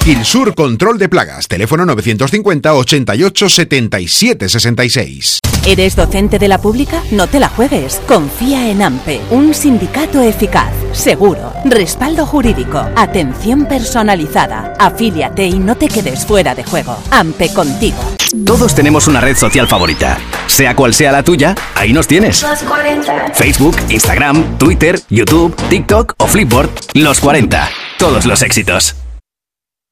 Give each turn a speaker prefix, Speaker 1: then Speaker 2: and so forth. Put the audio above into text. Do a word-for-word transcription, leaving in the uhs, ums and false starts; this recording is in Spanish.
Speaker 1: Gilsur Control de Plagas, teléfono novecientos cincuenta, ochenta y ocho, setenta y siete, sesenta y seis.
Speaker 2: ¿Eres docente de la pública? No te la juegues. Confía en AMPE, un sindicato eficaz, seguro, respaldo jurídico, atención personalizada. Afíliate y no te quedes fuera de juego. AMPE contigo.
Speaker 3: Todos tenemos una red social favorita. Sea cual sea la tuya, ahí nos tienes.
Speaker 4: Los cuarenta.
Speaker 3: Facebook, Instagram, Twitter, YouTube, TikTok o Flipboard. Los cuarenta. Todos los éxitos.